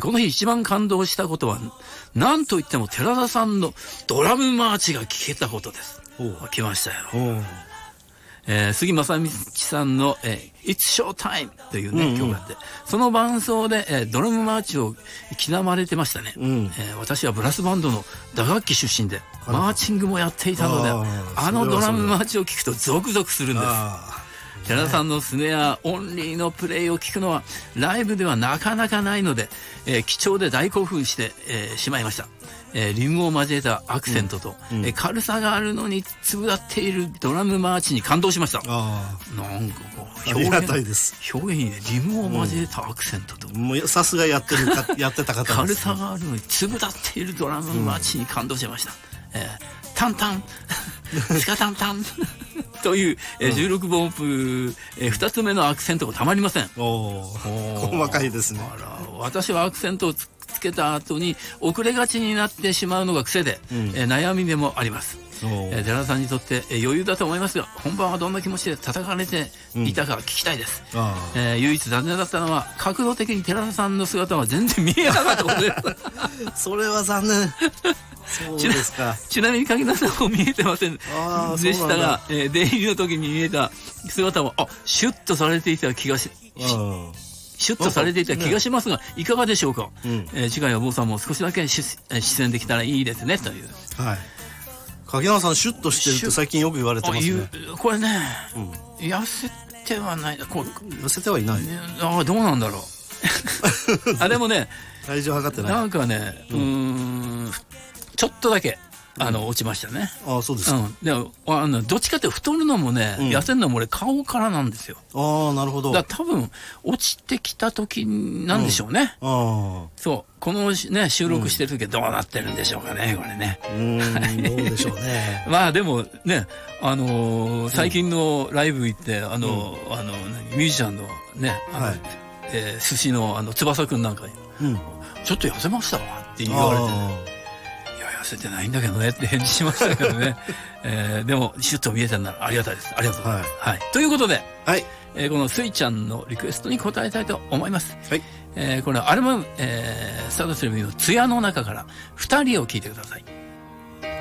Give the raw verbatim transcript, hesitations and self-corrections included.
この日一番感動したことは、なんといっても寺田さんのドラムマーチが聴けたことです。来ましたよ。えー、杉正道さんの、えー、It's Show Time というね、うんうん、曲があって、その伴奏で、えー、ドラムマーチを刻まれてましたね、うん、えー。私はブラスバンドの打楽器出身で、マーチングもやっていたので、あ, あのドラムマーチを聴くとゾクゾクするんです。寺田さんのスネアオンリーのプレイを聴くのはライブではなかなかないので、えー、貴重で大興奮して、えー、しまいました。えー、リムを交えたアクセントと、うんうん、えー、軽さがあるのに粒立っているドラムマーチに感動しました。あなんかこう表現、 ありがたいです。 表現にね、リムを交えたアクセントと、 うん、もうさすがやってるかやってた方です、ね、 軽さがあるのに粒立っているドラムマーチに感動しました。うん、えー、タンタンスカタンタンという、えー、じゅうろくぼん音符、えー、ふたつめのアクセントがたまりません。 お細かいですね。 あら、私はアクセントをつつけた後に遅れがちになってしまうのが癖で、うん、えー、悩みでもあります。えー、寺田さんにとって、えー、余裕だと思いますが、本番はどんな気持ちで叩かれていたか聞きたいです。うん、えー、唯一残念だったのは角度的に寺田さんの姿は全然見えなかったことですそれは残念。そうですか。 ち, ちなみに柿田さんも見えてませんでしたが、えー、出入りの時に見えた姿もあシュッとされていた気がしシュッとされていた気がしますが、いかがでしょうか。うん、えー、次回は坊さんも少しだけ出演できたらいいですねという。 はい。柿山さんシュッとしてるって最近よく言われてますね。 これね、うん、痩せてはない。こう痩せてはいない。 ああどうなんだろう。あでもね、 体重測ってない。 なんかね、うーんちょっとだけ。あの、落ちましたね。 ああ、そうですか。うん。 でも、あの、どっちかって太るのもね、うん、痩せるのも俺顔からなんですよ。 ああ、なるほど。 だから多分、落ちてきた時なんでしょうね。うん、ああ。そう。このね、収録してる時はどうなってるんでしょうかね、これね。 うん、どうでしょうね。 まあでもね、あのー、最近のライブ行って、あの、うん、あの、ミュージシャンのね、あの、はい、えー、寿司のあの、翼くんなんかに、うん、ちょっと痩せましたわって言われてね。痩せてないんだけどねって返事しましたけどね、えー、でもシュッと見えたんならありがたいです。ありがとうございます、はいはい、ということで、はいえー、このスイちゃんのリクエストに答えたいと思います、はいえー、これはアルバム、えー、スタートするの艶の中からふたりを聴いてください。